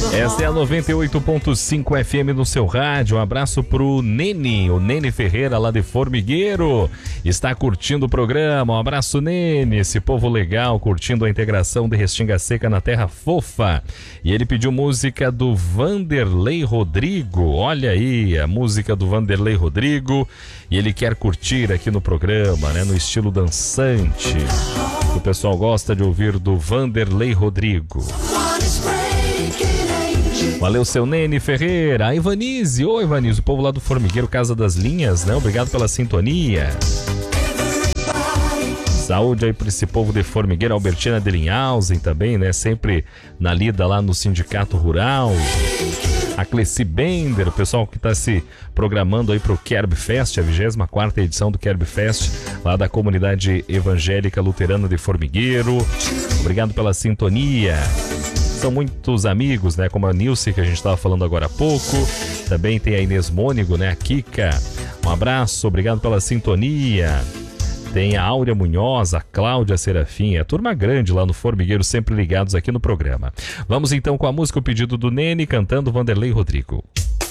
Esta é a 98.5 FM no seu rádio. Um abraço pro Nene, o Nene Ferreira lá de Formigueiro. Está curtindo o programa. Um abraço, Nene. Esse povo legal curtindo a integração de Restinga Seca na Terra Fofa. E ele pediu música do Vanderlei Rodrigo. Olha aí, a música do Vanderlei Rodrigo. E ele quer curtir aqui no programa, né? No estilo dançante. O pessoal gosta de ouvir do Vanderlei Rodrigo. Valeu, seu Nene Ferreira. A Ivanise, oi Ivanise, o povo lá do Formigueiro, Casa das Linhas, né? Obrigado pela sintonia. Saúde aí para esse povo de Formigueiro, Albertina de Linhausen também, né? Sempre na lida lá no Sindicato Rural. A Cleci Bender, o pessoal que está se programando aí para o Kerb Fest, a 24ª edição do Kerb Fest, lá da comunidade evangélica luterana de Formigueiro. Obrigado pela sintonia. São muitos amigos, né? Como a Nilce, que a gente estava falando agora há pouco. Também tem a Inês Mônigo, né? A Kika. Um abraço, obrigado pela sintonia. Tem a Áurea Munhoz, a Cláudia Serafim, a turma grande lá no Formigueiro, sempre ligados aqui no programa. Vamos então com a música, o pedido do Nene, cantando Vanderlei Rodrigo.